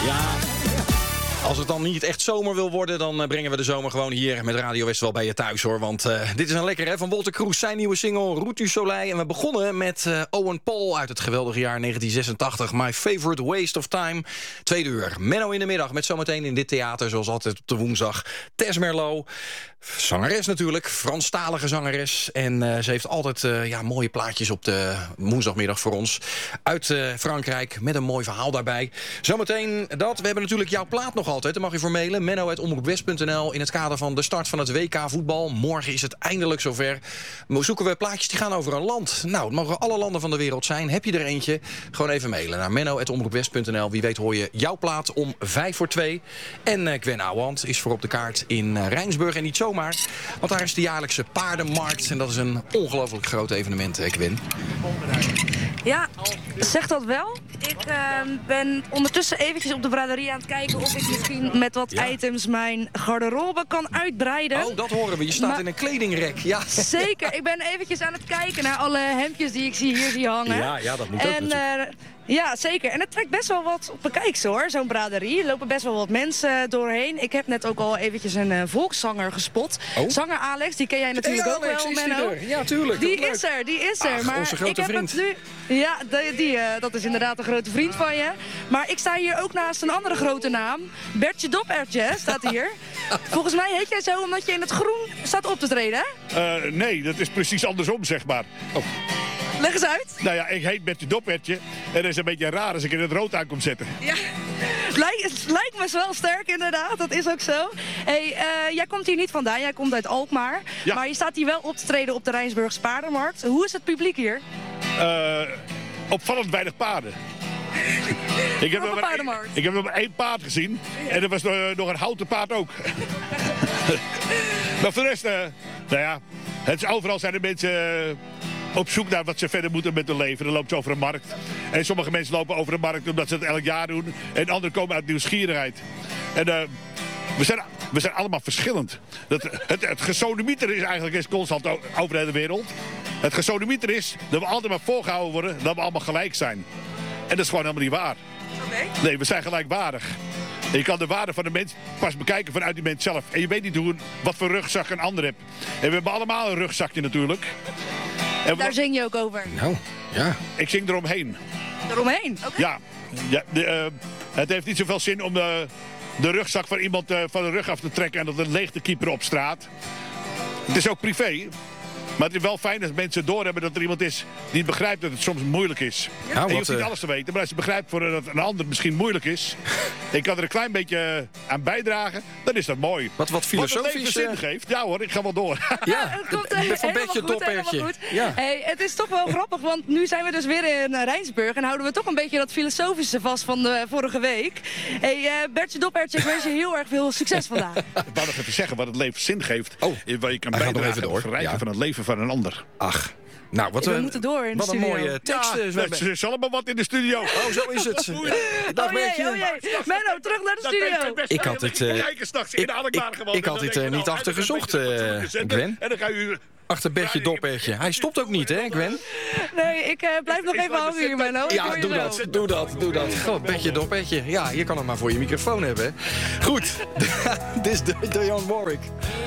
Ja. Als het dan niet echt zomer wil worden, dan brengen we de zomer gewoon hier met Radio West wel bij je thuis, hoor. Want dit is een lekker, hè, van Wolter Kroes, zijn nieuwe single Route du Soleil. En we begonnen met Owen Paul uit het geweldige jaar 1986. My Favorite Waste of Time. Tweede uur. Menno in de middag met zometeen in dit theater, zoals altijd op de woensdag, Tess Merlot. Zangeres natuurlijk, Franstalige zangeres. En ze heeft altijd mooie plaatjes op de woensdagmiddag voor ons. Uit Frankrijk, met een mooi verhaal daarbij. Zometeen dat. We hebben natuurlijk jouw plaat nog altijd. Daar mag je voor mailen. menno@omroepwest.nl in het kader van de start van het WK voetbal. Morgen is het eindelijk zover. Zoeken we plaatjes die gaan over een land. Nou, het mogen alle landen van de wereld zijn. Heb je er eentje? Gewoon even mailen naar menno@omroepwest.nl. Wie weet hoor je jouw plaat om 2:55. En Gwen Ouwehand is voor op de kaart in Rijnsburg. En niet zomaar, want daar is de jaarlijkse paardenmarkt. En dat is een ongelooflijk groot evenement, Gwen. Ja, zeg dat wel. Ik ben ondertussen eventjes op de braderie aan het kijken of ik misschien met wat items mijn garderobe kan uitbreiden. Oh, dat horen we. Je staat in een kledingrek. Ja. Zeker. Ik ben eventjes aan het kijken naar alle hemdjes die ik hier zie hangen. Ja, dat moet ook natuurlijk. Ja, zeker. En het trekt best wel wat op bekijks, hoor, zo'n braderie. Er lopen best wel wat mensen doorheen. Ik heb net ook al eventjes een volkszanger gespot. Oh? Zanger Alex, die ken jij natuurlijk ook Alex, wel, is Menno. Die er? Ja, tuurlijk. Die is er. Ach, maar onze grote ik heb vriend. het nu. Ja, dat is inderdaad een grote vriend van je. Maar ik sta hier ook naast een andere grote naam. Bertje Dopertje staat hier. Volgens mij heet jij zo omdat je in het groen staat op te treden, hè? Nee, dat is precies andersom, zeg maar. Oh. Leg eens uit. Nou ja, ik heet Bertje Dopertje. En dat is een beetje raar als ik in het rood aan kom zetten. Ja, het lijkt me wel sterk inderdaad, dat is ook zo. Hey, jij komt hier niet vandaan, jij komt uit Alkmaar. Ja. Maar je staat hier wel op te treden op de Rijnsburgse paardenmarkt. Hoe is het publiek hier? Opvallend weinig paarden. Ik heb nog maar 1 paard gezien. En er was nog een houten paard ook. Maar voor de rest, overal zijn de mensen op zoek naar wat ze verder moeten met hun leven. Dan loopt ze over een markt. En sommige mensen lopen over een markt omdat ze het elk jaar doen. En anderen komen uit nieuwsgierigheid. En we zijn allemaal verschillend. Het gesodemieter is eigenlijk constant over de hele wereld. Het gesodemieter is dat we altijd maar voorgehouden worden dat we allemaal gelijk zijn. En dat is gewoon helemaal niet waar. Okay. Nee, we zijn gelijkwaardig. En je kan de waarde van de mens pas bekijken vanuit die mens zelf. En je weet niet wat voor rugzak een ander hebt. En we hebben allemaal een rugzakje natuurlijk. En daar zing je ook over. Nou, ja. Ik zing eromheen. Eromheen? Oké. Ja, het heeft niet zoveel zin om de rugzak van iemand van de rug af te trekken en dat het leeg te kieperen op straat. Het is ook privé. Maar het is wel fijn dat mensen doorhebben dat er iemand is die begrijpt dat het soms moeilijk is. Ja. En je hoeft niet alles te weten, maar als je begrijpt dat een ander het misschien moeilijk is, en je kan er een klein beetje aan bijdragen, dan is dat mooi. Wat filosofisch. Wat het leven zin geeft. Ja hoor, ik ga wel door. Ja, het komt van Bertje Dopertje. Ja. Hey, het is toch wel grappig, want nu zijn we dus weer in Rijnsburg en houden we toch een beetje dat filosofische vast van de vorige week. Hey, Bertje Dopertje, ik wens je heel erg veel succes vandaag. Ik wou nog even zeggen wat het leven zin geeft. Waar je kan bijdragen aan het verrijken van het leven van een ander. Ach, nou, we moeten door in de studio. Wat een mooie tekst. Er is allemaal wat in de studio. Oh, zo is het. Dag Bertje. Menno, terug naar de studio. Ik had dit niet achtergezocht, Gwen. En dan ga je achter Bertje Dopertje. Hij stopt ook niet, hè, Gwen? Nee, ik blijf nog even hangen hier, Menno. Ja, doe dat. God, Bertje Dopertje. Ja, je kan hem maar voor je microfoon hebben. Goed, dit is de Jan Warwick.